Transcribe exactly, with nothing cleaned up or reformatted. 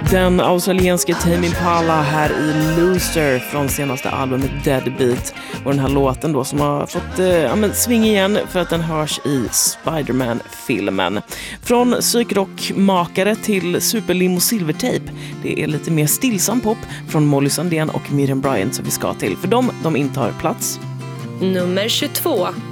Den australienske Tame Impala här i Loser från senaste albumet Deadbeat. Och den här låten då som har fått eh, ja, men sving igen för att den hörs i Spider-Man-filmen. Från psykrockmakare till superlim och silvertape. Det är lite mer stillsam pop från Molly Sandén och Miriam Bryant som vi ska till. För de, de intar plats nummer tjugotvå.